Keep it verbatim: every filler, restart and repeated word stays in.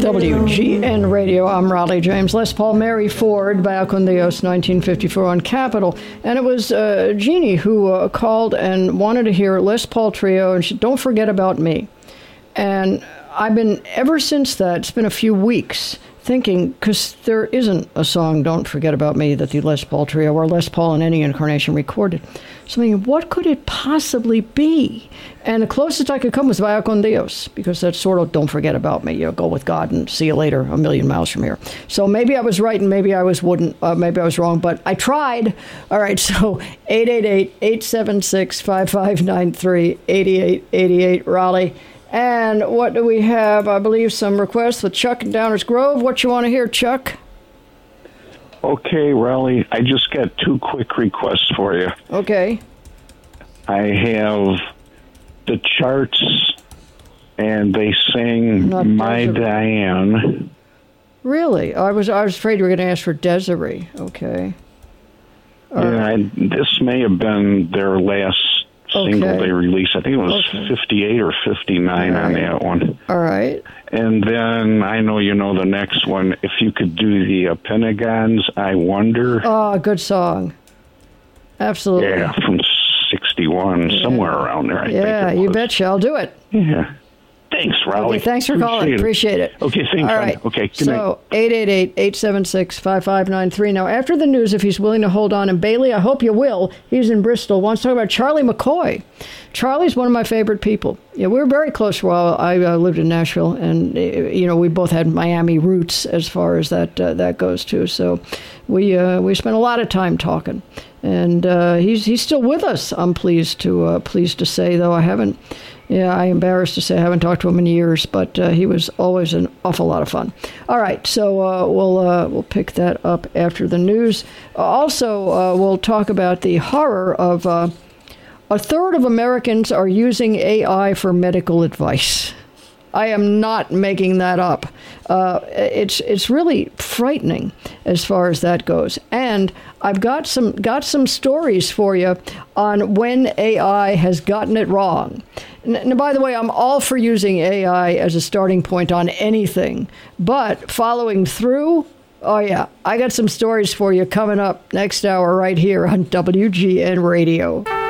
W G N Radio, I'm Raleigh James. Les Paul, Mary Ford, Vaya con Dios, nineteen fifty-four on Capitol. And it was uh, Jeannie who uh, called and wanted to hear Les Paul Trio, and she said, Don't Forget About Me. And I've been, ever since that, it's been a few weeks, thinking, because there isn't a song, Don't Forget About Me, that the Les Paul Trio or Les Paul in any incarnation recorded. So I'm thinking, what could it possibly be? And the closest I could come was Vaya con Dios, because that's sort of Don't Forget About Me. You know, go with God and see you later a million miles from here. So maybe I was right and maybe I was wouldn't, uh, maybe I was wrong, but I tried. All right, so eight eight eight, eight seven six, five five nine three, eight eight eight eight, Raleigh. And what do we have? I believe some requests with Chuck in Downers Grove. What you want to hear, Chuck? Okay, Raleigh, I just got two quick requests for you. Okay. I have the Charts, and they sing Not My Desiree. Diane. Really? I was I was afraid you were going to ask for Desiree. Okay. All yeah, right. I, this may have been their last single Okay. they released. I think it was Okay. fifty-eight or fifty-nine All on right. that one. All right. And then I know you know the next one. If you could do the uh, Pentagons, I Wonder. Oh, good song. Absolutely. Yeah, from sixty-one, Yeah. somewhere around there, I Yeah, think it you was. betcha. I'll do it. Yeah. Thanks, Raleigh. Okay, thanks for calling. Appreciate it. Appreciate it. Okay, thanks. All hon. right. Okay, good so, eight eight eight, eight seven six, five five nine three. Now, after the news, if he's willing to hold on, and Bailey, I hope you will, he's in Bristol, wants to talk about Charlie McCoy. Charlie's one of my favorite people. Yeah, we were very close while I uh, lived in Nashville, and, uh, you know, we both had Miami roots as far as that uh, that goes, too. So we uh, we spent a lot of time talking. And uh, he's he's still with us, I'm pleased to uh, pleased to say, though I haven't... Yeah, I'm embarrassed to say I haven't talked to him in years, but uh, he was always an awful lot of fun. All right, so uh, we'll uh, we'll pick that up after the news. Uh, also, uh, we'll talk about the horror of uh, a third of Americans are using A I for medical advice. I am not making that up. Uh, it's it's really frightening as far as that goes. And I've got some got some stories for you on when A I has gotten it wrong. And by the way, I'm all for using A I as a starting point on anything, but following through, oh yeah, I got some stories for you coming up next hour right here on W G N Radio.